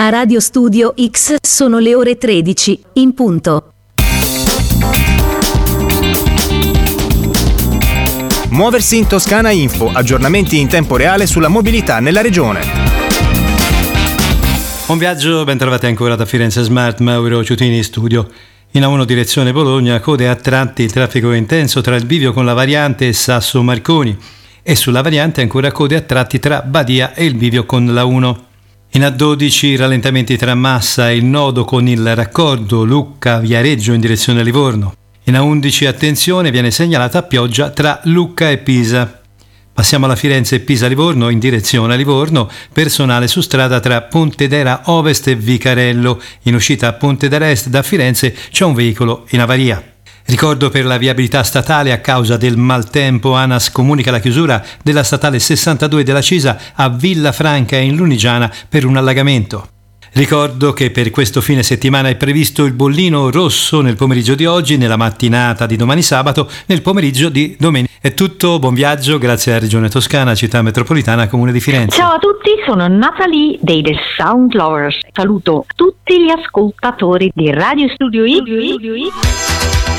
A Radio Studio X sono le ore 13, in punto. Muoversi in Toscana Info, aggiornamenti in tempo reale sulla mobilità nella regione. Buon viaggio, ben trovati ancora da Firenze Smart, Mauro Ciutini studio. In A1 direzione Bologna, code a tratti, il traffico è intenso tra il bivio con la variante Sasso Marconi e sulla variante ancora code a tratti tra Badia e il bivio con la 1. In A12 rallentamenti tra Massa e il nodo con il raccordo Lucca-Viareggio in direzione Livorno. In A11 attenzione, viene segnalata pioggia tra Lucca e Pisa. Passiamo alla Firenze Pisa-Livorno in direzione Livorno, personale su strada tra Pontedera Ovest e Vicarello. In uscita a Pontedera Est da Firenze c'è un veicolo in avaria. Ricordo per la viabilità statale: a causa del maltempo ANAS comunica la chiusura della statale 62 della Cisa a Villafranca e in Lunigiana per un allagamento. Ricordo che per questo fine settimana è previsto il bollino rosso nel pomeriggio di oggi, nella mattinata di domani sabato, nel pomeriggio di domenica. È tutto, buon viaggio, grazie alla Regione Toscana, Città Metropolitana, Comune di Firenze. Ciao a tutti, sono Natalie dei The Sound Lovers. Saluto tutti gli ascoltatori di Radio Studio X.